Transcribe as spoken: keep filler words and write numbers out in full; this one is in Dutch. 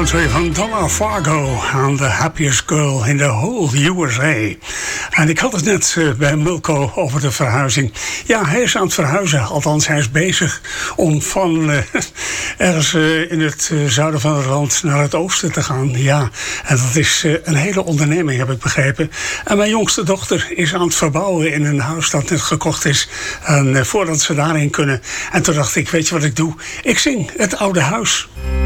country van Donna Fargo aan The Happiest Girl in the Whole U S A. En ik had het net uh, bij Milko over de verhuizing. Ja, hij is aan het verhuizen, althans hij is bezig om van uh, ergens uh, in het uh, zuiden van het land naar het oosten te gaan. Ja, en dat is uh, een hele onderneming, heb ik begrepen. En mijn jongste dochter is aan het verbouwen in een huis dat net gekocht is. En uh, voordat ze daarin kunnen. En toen dacht ik, weet je wat ik doe? Ik zing Het Oude Huis.